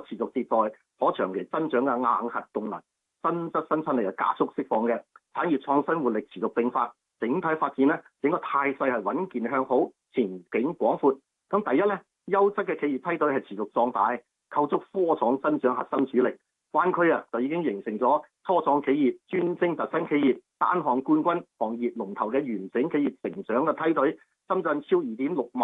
持續迭代、可長期增長嘅硬核動能，新質新生力係加速釋放嘅，產業創新活力持續迸發，整體發展咧整個態勢係穩健向好，前景廣闊。咁第一咧，優質嘅企業梯隊係持續壯大，構築科創增長核心主力。灣區就已經形成咗初創企業、專精特新企業、單項冠軍、行業龍頭嘅完整企業成長嘅梯隊。深圳超2.6萬